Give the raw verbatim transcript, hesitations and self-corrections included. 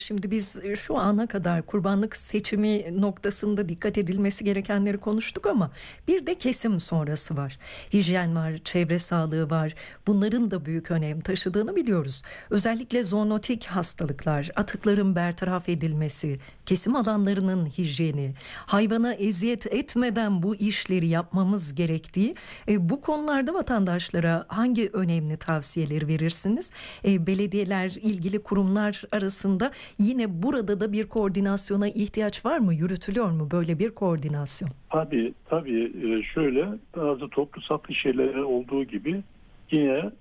Şimdi biz şu ana kadar kurbanlık seçimi noktasında dikkat edilmesi gerekenleri konuştuk ama bir de kesim sonrası var. Hijyen var, çevre sağlığı var. Bunların da büyük önem taşıdığını biliyoruz. Özellikle zoonotik hastalıklar, atıkların bertaraf edilmesi, kesim alanlarının hijyeni, hayvana eziyet etmeden bu işleri yapmamız gerektiği, e, bu konularda vatandaşlara hangi önemli tavsiyeleri verirsiniz? E, belediyeler, ilgili kurumlar arasında yine burada da bir koordinasyona ihtiyaç var mı? Yürütülüyor mu böyle bir koordinasyon? Tabii tabii e, şöyle bazı toplu satış yerleri olduğu gibi yine